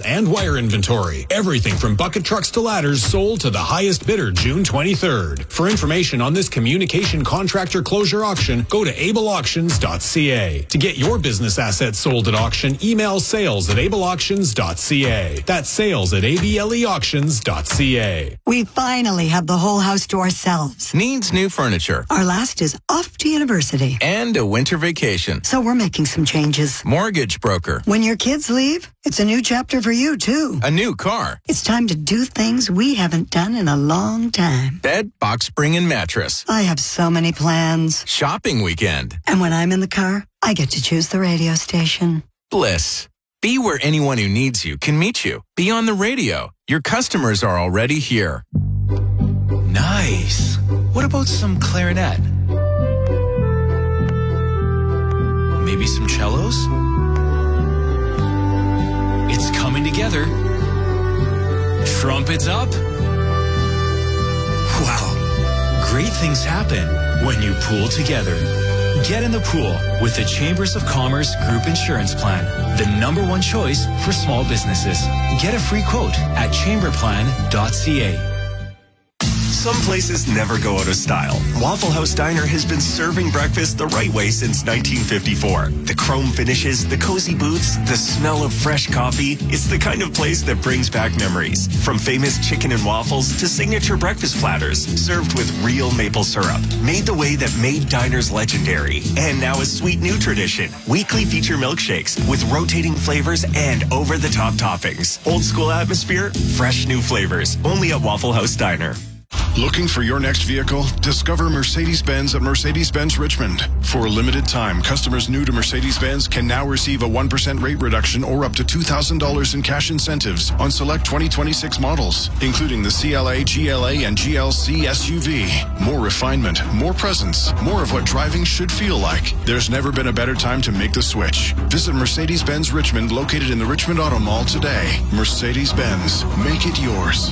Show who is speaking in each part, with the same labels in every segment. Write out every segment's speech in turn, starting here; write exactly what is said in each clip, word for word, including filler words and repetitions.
Speaker 1: and wire inventory. Everything from bucket trucks to ladders sold to the highest bidder June twenty-third. For information on this communication contractor closure auction, go to able auctions dot c a. To get your business assets sold at auction, email sales at able auctions dot c a. That's sales at able auctions dot c a.
Speaker 2: We finally have the whole house to ourselves.
Speaker 3: Needs new furniture.
Speaker 2: Our last is off to university.
Speaker 3: And a winter vacation.
Speaker 2: So we're making some changes.
Speaker 3: Mortgage broker.
Speaker 2: When your kids leave, it's a new chapter for you, too.
Speaker 3: A new car.
Speaker 2: It's time to do things we haven't done in a long time.
Speaker 3: Bed, box spring, and mattress.
Speaker 2: I have so many plans.
Speaker 3: Shopping weekend.
Speaker 2: And when I'm in the car, I get to choose the radio station.
Speaker 3: Bliss. Be where anyone who needs you can meet you. Be on the radio. Your customers are already here.
Speaker 4: Nice. What about some clarinet? Maybe some cellos? It's coming together. Trumpets up. Wow. Great things happen when you pool together. Get in the pool with the Chambers of Commerce Group Insurance Plan, the number one choice for small businesses. Get a free quote at chamber plan dot c a.
Speaker 5: Some places never go out of style. Waffle House Diner has been serving breakfast the right way since nineteen fifty-four. The chrome finishes, the cozy booths, the smell of fresh coffee. It's the kind of place that brings back memories. From famous chicken and waffles to signature breakfast platters served with real maple syrup. Made the way that made diners legendary. And now a sweet new tradition. Weekly feature milkshakes with rotating flavors and over-the-top toppings. Old school atmosphere, fresh new flavors. Only at Waffle House Diner.
Speaker 6: Looking for your next vehicle? Discover Mercedes-Benz at Mercedes-Benz Richmond. For a limited time, customers new to Mercedes-Benz can now receive a one percent rate reduction or up to two thousand dollars in cash incentives on select twenty twenty-six models, including the C L A, G L A, and G L C S U V. More refinement, more presence, more of what driving should feel like. There's never been a better time to make the switch. Visit Mercedes-Benz Richmond, located in the Richmond Auto Mall today. Mercedes-Benz, make it yours.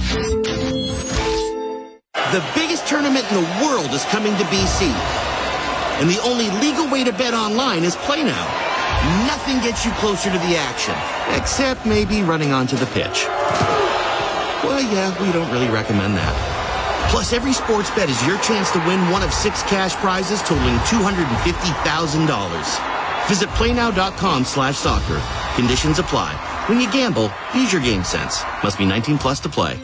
Speaker 7: The biggest tournament in the world is coming to B C. And the only legal way to bet online is Play Now. Nothing gets you closer to the action, except maybe running onto the pitch. Well, yeah, we don't really recommend that. Plus, every sports bet is your chance to win one of six cash prizes totaling two hundred fifty thousand dollars. Visit playnow.com slash soccer. Conditions apply. When you gamble, use your game sense. Must be nineteen plus to play.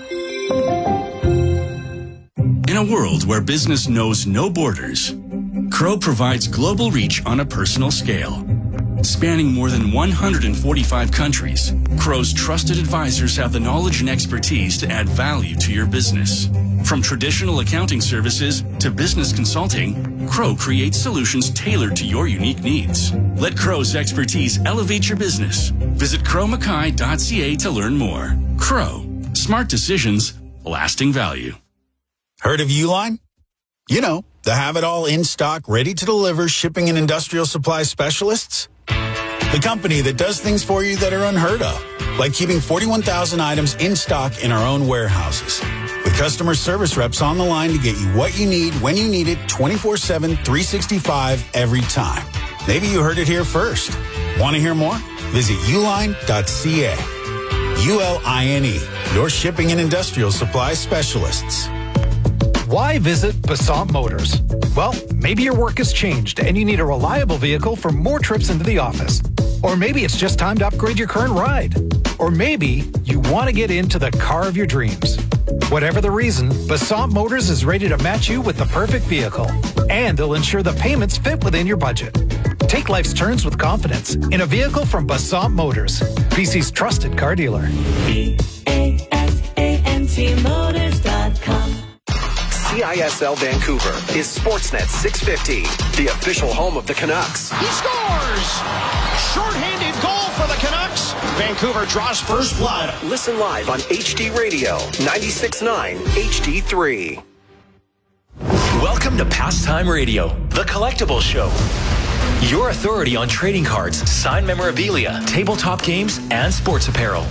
Speaker 4: In a world where business knows no borders, Crow provides global reach on a personal scale. Spanning more than one hundred forty-five countries, Crow's trusted advisors have the knowledge and expertise to add value to your business. From traditional accounting services to business consulting, Crow creates solutions tailored to your unique needs. Let Crow's expertise elevate your business. Visit crow mackay dot c a to learn more. Crow. Smart decisions, lasting value.
Speaker 8: Heard of Uline? You know, the have-it-all in-stock, ready-to-deliver shipping and industrial supply specialists. The company that does things for you that are unheard of, like keeping forty-one thousand items in stock in our own warehouses. With customer service reps on the line to get you what you need, when you need it, twenty-four seven, three sixty-five, every time. Maybe you heard it here first. Want to hear more? Visit uline dot c a. U L I N E, your shipping and industrial supply specialists.
Speaker 9: Why visit Basant Motors? Well, maybe your work has changed and you need a reliable vehicle for more trips into the office. Or maybe it's just time to upgrade your current ride. Or maybe you want to get into the car of your dreams. Whatever the reason, Basant Motors is ready to match you with the perfect vehicle. And they'll ensure the payments fit within your budget. Take life's turns with confidence in a vehicle from Basant Motors, B C's trusted car dealer.
Speaker 10: B A S A N T Motors dot com.
Speaker 11: C I S L Vancouver is Sportsnet six fifty, the official home of the Canucks.
Speaker 12: He scores! Short-handed goal for the Canucks. Vancouver draws first blood.
Speaker 11: Listen live on H D Radio, ninety-six point nine H D three.
Speaker 13: Welcome to Pastime Radio, the collectible show. Your authority on trading cards, signed memorabilia, tabletop games, and sports apparel.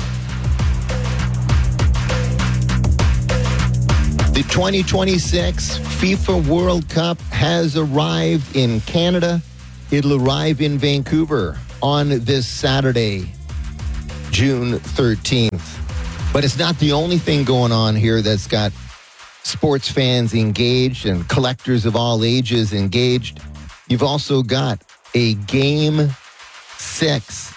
Speaker 14: The twenty twenty-six FIFA World Cup has arrived in Canada. It'll arrive in Vancouver on this Saturday. June thirteenth. But it's not the only thing going on here that's got sports fans engaged and collectors of all ages engaged. You've also got a game six,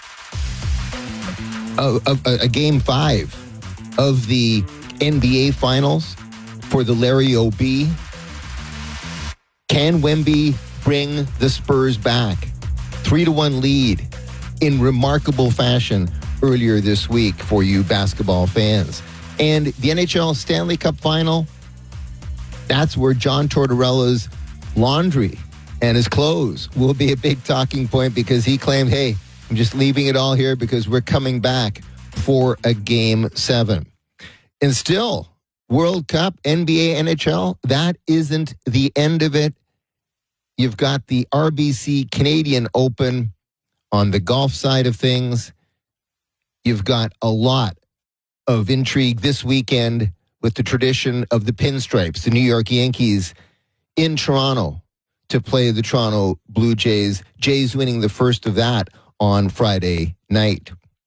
Speaker 14: of, of, a game five of the N B A Finals for the Larry O'B. Can Wemby bring the Spurs back? Three to one lead in remarkable fashion earlier this week for you basketball fans. And the N H L Stanley Cup Final, that's where John Tortorella's laundry and his clothes will be a big talking point, because he claimed, hey, I'm just leaving it all here because we're coming back for a game seven. And still, World Cup, N B A, N H L, that isn't the end of it. You've got the R B C Canadian Open on the golf side of things. You've got a lot of intrigue this weekend with the tradition of the pinstripes, the New York Yankees in Toronto to play the Toronto Blue Jays. Jays winning the first of that on Friday night.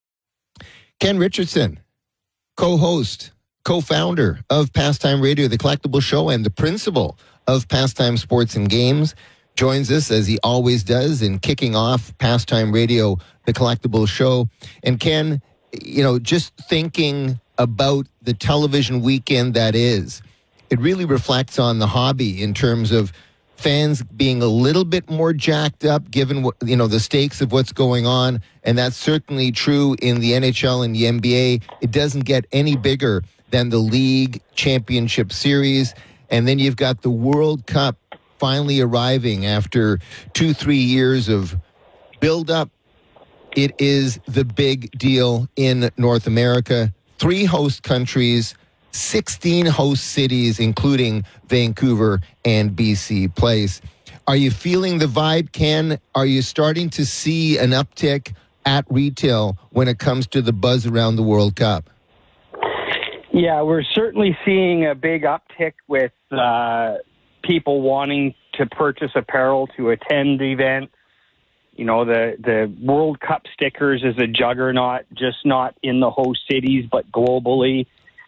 Speaker 14: Ken Richardson, co-host, co-founder of Pastime Radio, the collectible show, and the principal of Pastime Sports and Games, joins us as he always does in kicking off Pastime Radio, the collectible show. And Ken, you know, just thinking about the television weekend that is, it really reflects on the hobby in terms of fans being a little bit more jacked up given what, you know, the stakes of what's going on. And that's certainly true in the N H L and the N B A. It doesn't get any bigger than the League Championship Series. And then you've got the World Cup finally arriving after two, three years of build-up. It is the big deal in North America. Three host countries, sixteen host cities, including Vancouver and B C Place. Are you feeling the vibe, Ken? Are you starting to see an uptick at retail when it comes to the buzz around the World Cup?
Speaker 15: Yeah, we're certainly seeing a big uptick with uh, people wanting to purchase apparel to attend the event. You know, the, the World Cup stickers is a juggernaut, just not in the host cities, but globally.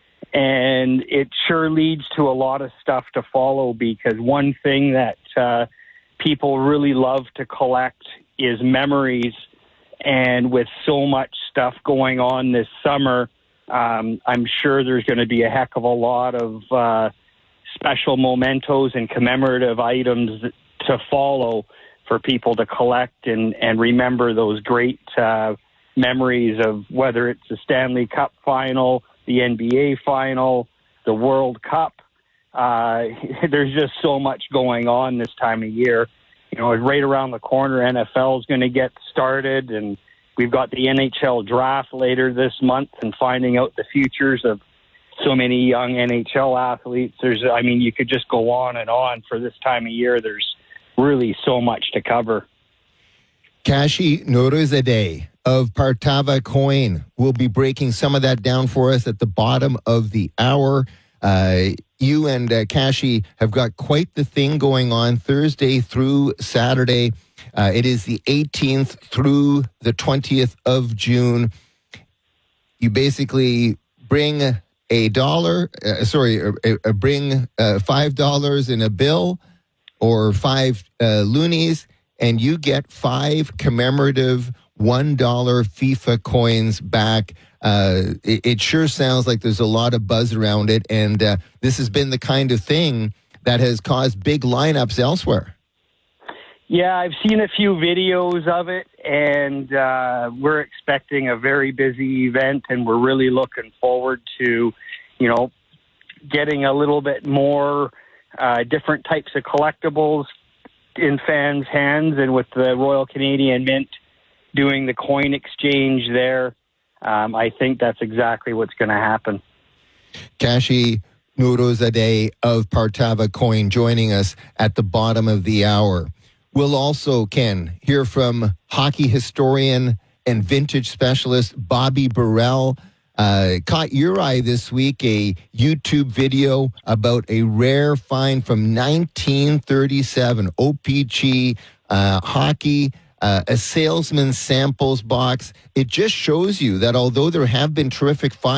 Speaker 15: And it sure leads to a lot of stuff to follow, because one thing that uh, people really love to collect is memories. And with so much stuff going on this summer, um, I'm sure there's going to be a heck of a lot of uh, special mementos and commemorative items to follow for people to collect and, and remember those great uh, memories of whether it's the Stanley Cup final, the N B A final, the World Cup. Uh, there's just so much going on this time of year. You know, right around the corner, N F L is going to get started, and we've got the N H L draft later this month, and finding out the futures of so many young N H L athletes. There's, I mean, you could just go on and on for this time of year. There's really so much to cover.
Speaker 14: Kashi Norizadeh of Partava Coin will be breaking some of that down for us at the bottom of the hour. Uh, you and uh, Kashi have got quite the thing going on Thursday through Saturday. Uh, it is the eighteenth through the twentieth of June. You basically bring a dollar, uh, sorry, uh, uh, bring uh, five dollars in a bill or five uh, loonies, and you get five commemorative one dollar FIFA coins back. Uh, it, it sure sounds like there's a lot of buzz around it, and uh, this has been the kind of thing that has caused big lineups elsewhere.
Speaker 15: Yeah, I've seen a few videos of it, and uh, we're expecting a very busy event, and we're really looking forward to, you know, getting a little bit more uh, different types of collectibles in fans' hands, and with the Royal Canadian Mint doing the coin exchange there, um, I think that's exactly what's going to happen.
Speaker 14: Kashi Norizadeh of Partava Coin joining us at the bottom of the hour. We'll also, Ken, hear from hockey historian and vintage specialist Bobby Burrell. Uh, caught your eye this week, a YouTube video about a rare find from nineteen thirty-seven, O P G uh, hockey. uh, a salesman samples box. It just shows you that although there have been terrific finds,